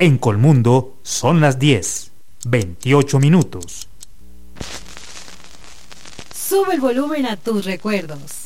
En Colmundo son las 10:28. Sube el volumen a tus recuerdos.